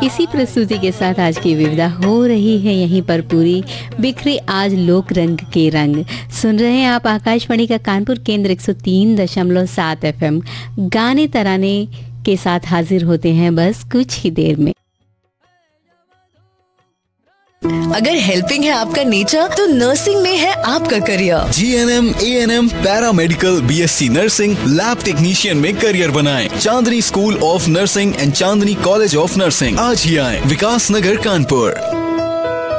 इसी प्रस्तुति के साथ आज की विविधा हो रही है यहीं पर पूरी। बिखरे आज लोक रंग के रंग। सुन रहे हैं आप आकाशवाणी का कानपुर केंद्र 103.7 FM। गाने तराने के साथ हाजिर होते हैं बस कुछ ही देर में। अगर हेल्पिंग है आपका नेचर तो नर्सिंग में है आपका career. GNM, ANM, paramedical, BSc nursing, lab technician में करियर बनाएं। चांदनी school of nursing and Chandni college of nursing. आज ही आएं, विकास नगर कानपुर।